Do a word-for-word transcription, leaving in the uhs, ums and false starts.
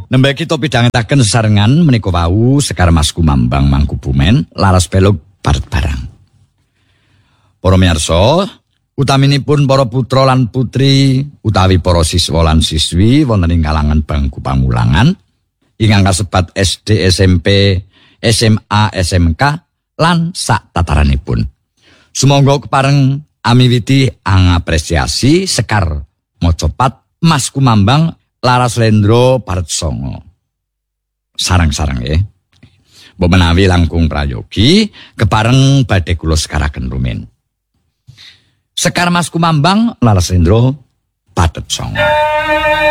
Nembe kita pidhangetaken sesarengan menika wau Sekar Mas Kumambang Mangkubumen laras belok baret barang. Para miyarsa, utaminipun para putra lan putri utawi para siswa lan siswi wonten ing kalangan bangku pamulangan ingkang kasebat S D, S M P, S M A, S M K lan sak tataranipun. Sumangga kepareng amiwiti angapresiasi Sekar Mojopat Mas Kumambang Laras Lendro Baret Songo. Sarang-sarang ya. Mbok menawi langkung prayogi kepareng badhe kula sekaraken rumin. Sekar Mas Kumambang Laras Lendro Baret Songo.